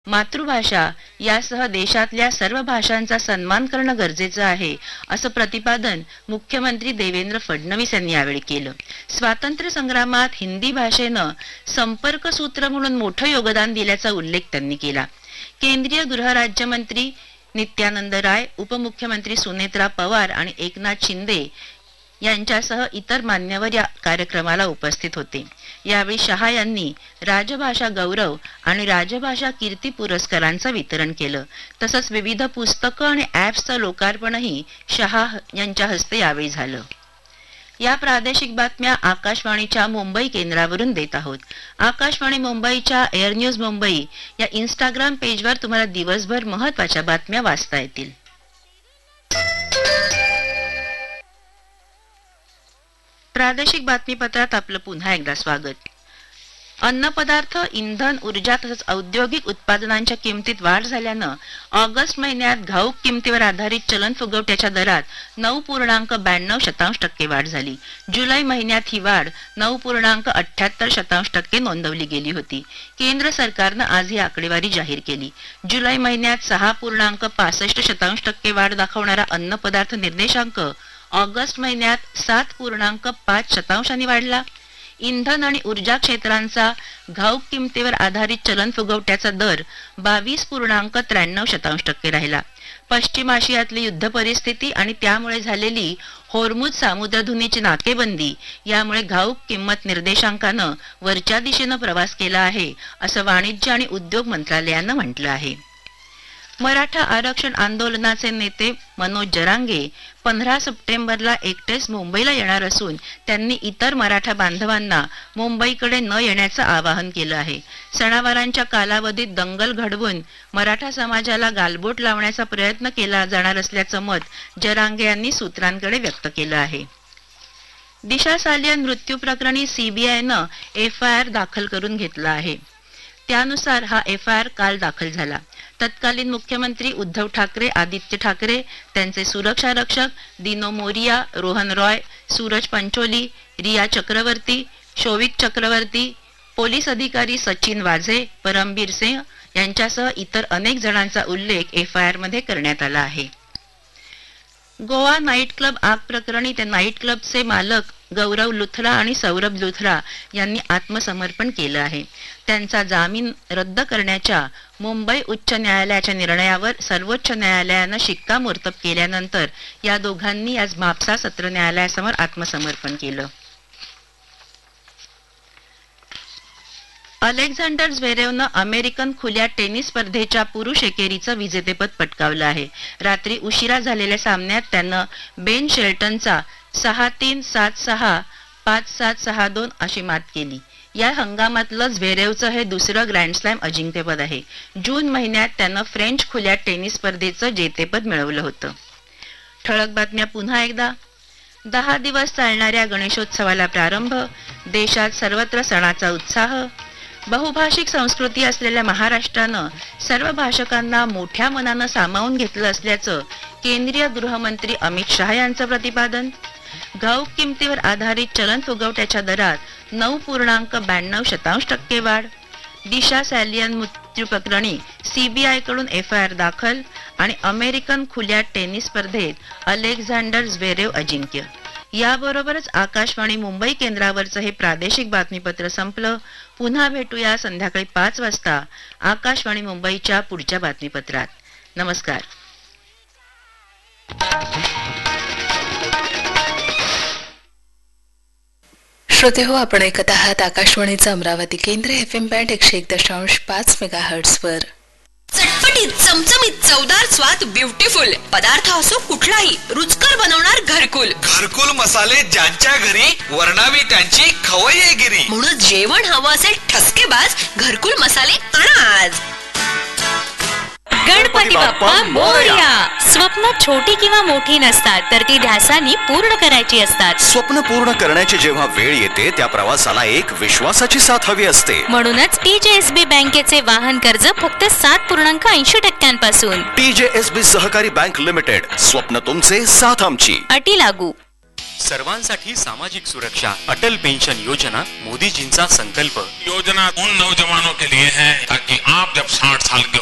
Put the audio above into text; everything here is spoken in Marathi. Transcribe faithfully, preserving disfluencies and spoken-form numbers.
मातृभाषा यासह देशातल्या सर्व भाषांचा सन्मान करणं गरजेचं आहे असं प्रतिपादन मुख्यमंत्री देवेंद्र फडणवीस यांनी यावेळी केलं। स्वातंत्र्य संग्रामात हिंदी भाषेनं संपर्क सूत्र म्हणून मोठं योगदान दिल्याचा उल्लेख त्यांनी केला। केंद्रीय गृह राज्यमंत्री नित्यानंद राय, उपमुख्यमंत्री सुनेत्रा पवार आणि एकनाथ शिंदे यांच्यासह इतर मान्यवर या कार्यक्रमाला उपस्थित होते। यावेळी शहा यांनी राजभाषा गौरव आणि राजभाषा कीर्ती पुरस्कारांचं वितरण केलं। तसंच विविध पुस्तकं आणि ॲप्सचं लोकार्पणही शहा यांच्या हस्ते यावेळी झालं। या प्रादेशिक बातम्या आकाशवाणीच्या मुंबई केंद्रावरून देत आहोत। आकाशवाणी मुंबईच्या एअर न्यूज मुंबई या इंस्टाग्राम पेजवर तुम्हाला दिवसभर महत्त्वाच्या बातम्या वाचता येतील। प्रादेशिक बातमीपत्रात आपलं पुन्हा एकदा स्वागत। अन्न पदार्थ, इंधन, ऊर्जा तसंच औद्योगिक उत्पादनांच्या किमतीत वाढ झाल्यानं ऑगस्ट महिन्यात घाऊक किमतीवर आधारित चलन फुगवट्याच्या दरात नऊ पूर्णांक ब्याण्णव शतांश टक्के वाढ झाली। जुलै महिन्यात ही वाढ नऊ पूर्णांक अठ्ठ्याहत्तर शतांश टक्के नोंदवली गेली होती। केंद्र सरकारनं आज ही आकडेवारी जाहीर केली। जुलै महिन्यात सहा पूर्णांक पासष्ट शतांश टक्के वाढ दाखवणारा अन्न पदार्थ निर्देशांक ऑगस्ट महिन्यात सात पूर्णांक पाच शतांशांनी वाढला। इंधन आणि ऊर्जा क्षेत्रांचा घाऊक किमतीवर आधारित चलन फुगवट्याचा दर बावीस पूर्णांक त्र्याण्णव शतांश टक्के राहिला। पश्चिम आशियातली युद्ध परिस्थिती आणि त्यामुळे झालेली होर्मुझ सामुद्रधुनीची नाकेबंदी यामुळे घाऊक किंमत निर्देशांकानं वरच्या दिशेनं प्रवास केला आहे असं वाणिज्य आणि उद्योग मंत्रालयानं म्हटलं आहे। मराठा आरक्षण आंदोलनाचे नेते मनोज जरांगे पंधरा सप्टेंबरला एकटेच मुंबईला येणार असून त्यांनी इतर मराठा बांधवांना मुंबईकडे न येण्याचं आवाहन केलं आहे। सणावारांच्या कालावधीत दंगल घडवून मराठा समाजाला गालबोट लावण्याचा प्रयत्न केला जाणार असल्याचं मत जरांगे यांनी सूत्रांकडे व्यक्त केलं आहे। दिशा सालियन मृत्यू प्रकरणी सीबीआयनं एफ आय आर दाखल करून घेतला आहे। त्यानुसार हा एफ आय आर काल दाखल झाला। तत्कालीन मुख्यमंत्री उद्धव ठाकरे, आदित्य ठाकरे, त्यांचे सुरक्षा रक्षक दिनो मोरिया, रोहन रॉय, सूरज पंचोली, रिया चक्रवर्ती, शोविक चक्रवर्ती, पोलीस अधिकारी सचिन वाझे, परमबीर सिंह यांच्यासह इतर अनेक जणांचा उल्लेख एफ आय आर मध्ये करण्यात आला आहे। गोवा नाईट क्लब आग प्रकरणी त्या नाईट क्लबचे मालक गौरव लुथरा आणि सौरभ लुथरा यांनी आत्मसमर्पण केलं आहे। त्यांचा जामीन रद्द करण्याच्या मुंबई उच्च न्यायालयाच्या निर्णयावर सर्वोच्च न्यायालयानं शिक्कामोर्तब केल्यानंतर या दोघांनी आज म्हापसा सत्र न्यायालयासमोर आत्मसमर्पण केलं। अलेक्झांडर झ्वेरेवनं अमेरिकन खुल्या टेनिस स्पर्धेच्या पुरुष एकेरीचं विजेतेपद पटकावलं आहे। रात्री उशिरा झालेल्या सामन्यात त्यानं बेन शेल्टनचा सहा तीन सात सहा पाच सात सहा दोन अशी मात केली। या हंगामातलं झ्वेरेवचं हे दुसरं ग्रँड स्लॅम अजिंक्यपद आहे। जून महिन्यात त्यानं फ्रेंच खुल्या टेनिस स्पर्धेचं जेतेपद मिळवलं होतं। ठळक बातम्या पुन्हा एकदा। दहा दिवस चालणाऱ्या गणेशोत्सवाला प्रारंभ, देशात सर्वत्र सणाचा उत्साह। बहुभाषिक संस्कृती असलेल्या महाराष्ट्रानं सर्व भाषकांना मोठ्या मनानं सामावून घेतलं असल्याचं केंद्रीय गृहमंत्री अमित शहा यांचं प्रतिपादन। घाऊक किमतीवर आधारित चलन फुगवट्याच्या दरात नऊ पूर्णांक ब्याण्णव शतांश टक्के वाढ। दिशा सालियन मृत्यू प्रकरणी सीबीआय कडून एफ आय आर दाखल आणि अमेरिकन खुल्या टेनिस स्पर्धेत अलेक्झांडर झ्वेरेव अजिंक्य। याबरोबरच आकाशवाणी मुंबई केंद्रावरचं हे प्रादेशिक बातमीपत्र संपलं। पुन्हा भेटूया संध्याकाळी पाच वाजता आकाशवाणी मुंबईच्या पुढच्या बातमीपत्रात। नमस्कार। श्रोते हो, आपण ऐकत आहात आकाशवाणीचं अमरावती केंद्र एफ एम बँड एकशे एक दशांश पाच मेगा हर्ट्स वर। चटपटीत, चमचमीत, चवदार स्वाद, ब्युटिफुल पदार्थ असो कुठलाही रुचकर बनवणार घरकुल। घरकुल मसाले ज्यांच्या घरी वर्णावी त्यांची खवय्ये गिरी। म्हणून जेवण हवं असेल ठसकेबाज घरकुल मसाले आणा आज। गणपती बाप्पा मोरया। स्वप्न छोटी किंवा मोठी नसतात, तर ती ध्यासानी पूर्ण करायची असतात। स्वप्न पूर्ण करण्याची जेव्हा वेळ येते त्या प्रवासाला एक विश्वासाची साथ हवी असते। म्हणूनच टीजेएसबी बँकेचे वाहन कर्ज फक्त सात पूर्णांक ऐंशी टक्क्यांपासून। टीजेएसबी सहकारी बँक लिमिटेड, स्वप्न तुमचे, साथ आमची। अटी लागू। सर्वांसाठी सामाजिक सुरक्षा, अटल पेंशन योजना मोदीजींचा संकल्प। योजना उन नौजवानों के लिए है ताकि आप जब साठ साल के